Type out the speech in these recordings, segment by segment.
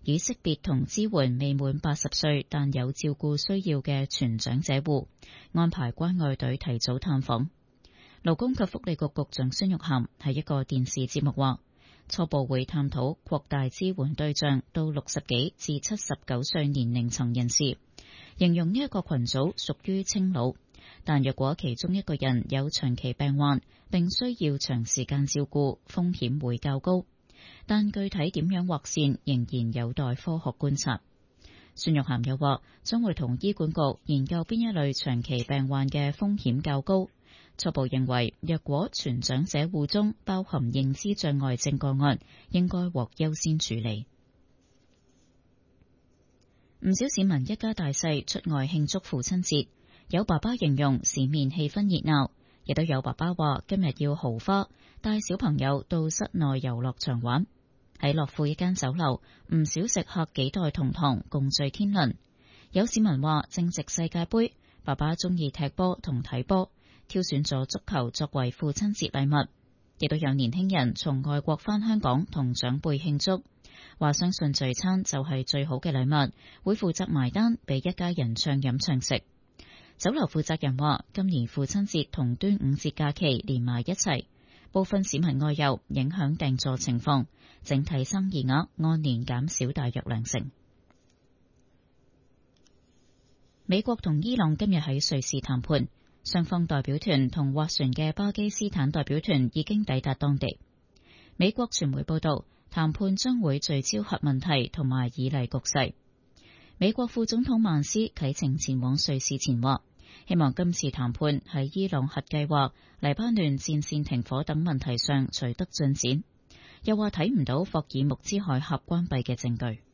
以識別同支援未滿80歲但有照顧需要嘅全長者戶，安排關愛隊提早探訪。勞工及福利局局長孫玉菡喺一個電視節目話，初步會探討擴大支援對象到60幾至79歲年齡層人士，形容呢一個群組屬於青老，但若果其中一個人有長期病患並需要長時間照顧，風險會較高，但具體點樣劃線仍然有待科學觀察。孫玉菡又話，將會同醫管局研究邊一類長期病患嘅風險較高。初步認為，若果全長者戶中包含認知障礙症個案，應該獲優先處理。唔少市民一家大細出外慶祝父親節，有爸爸形容市面氣氛熱鬧，亦都有爸爸話今日要豪花，帶小朋友到室內遊樂場玩。喺樂富一間酒樓，唔少食客幾代同堂共聚天倫。有市民話正值世界盃，爸爸中意踢波同睇波，挑選咗足球作為父親節禮物。亦都有年輕人從外國返香港同長輩慶祝，話相信聚餐就係最好嘅禮物，會負責埋單，俾一家人暢飲暢食。酒樓負責人話，今年父親節同端午節假期連埋一齊，部分市民外遊影響訂座情況，整體生意額按年減少大約2成。美國同伊朗今日喺瑞士談判，雙方代表團同斡旋嘅巴基斯坦代表團已經抵達當地。美國傳媒報道，談判將會聚焦核問題同埋以黎局勢。美國副總統曼斯啟程前往瑞士前話，希望今次談判喺伊朗核計劃、黎巴嫩戰線停火等問題上取得進展，又話睇唔到霍爾木茲海峽關閉嘅證據。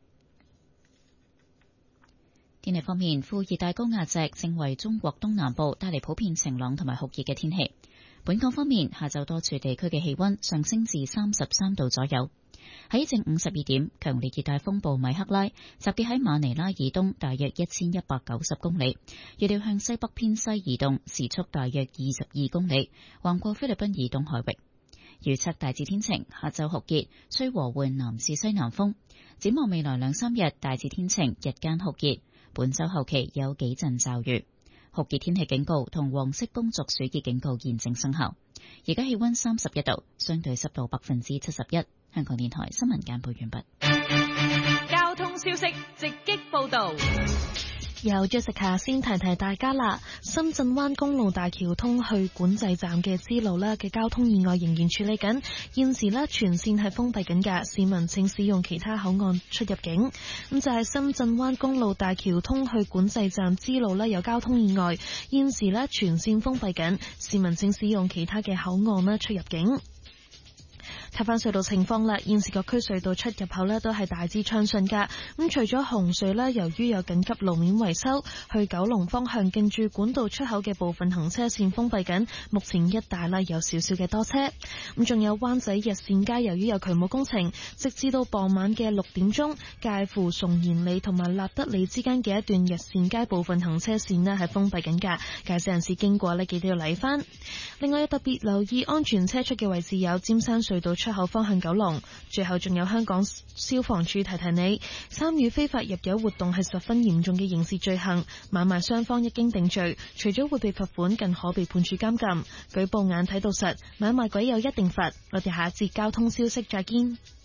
天氣方面，副熱帶高壓脊正為中國東南部帶嚟普遍晴朗同埋酷熱嘅天氣。本港方面，下晝多處地區嘅氣溫上升至33度左右。喺正午12點，強烈熱帶風暴米克拉集結喺馬尼拉以東大約1190公里，預料向西北偏西移動，時速大約22公里，橫過菲律賓以東海域。預測大致天晴，下晝酷熱，吹和緩南至西南風。展望未來2-3日，大致天晴，日間酷熱。本週後期有幾陣驟雨，酷熱天氣警告同黃色工作暑熱警告現正生效。而家氣溫31度，相對濕度71%。香港電台新聞簡報完畢。 交通消息直擊報道。 由Jessica先提提大家啦，深圳灣公路大橋通去管制站嘅支路嘅交通意外仍然處理緊，現時全線係封閉緊㗎，市民請使用其他口岸出入境。咁就係深圳灣公路大橋通去管制站支路有交通意外，現時全線封閉緊，市民請使用其他嘅口岸出入境。睇翻隧道情況啦，現時各區隧道出入口都係大致暢順噶。咁除咗紅隧由於有緊急路面維修，去九龍方向近住管道出口嘅部分行車線封閉緊，目前一帶有少少嘅多車。咁仲有灣仔日線街，由於有渠務工程，直至到傍晚嘅6點鐘，介乎崇賢里同埋立德里之間嘅一段日線街部分行車線係封閉緊噶，駕駛人士經過記得要嚟翻。另外特別留意安全車速嘅位置有尖山隧道出口方向九龍。最後仲有香港消防處提提你，參與非法入油活動係十分嚴重嘅刑事罪行，買賣雙方一經定罪，除咗會被罰款，更可被判處監禁。舉報眼睇到實，買賣鬼有一定罰。我哋下一節交通消息再見。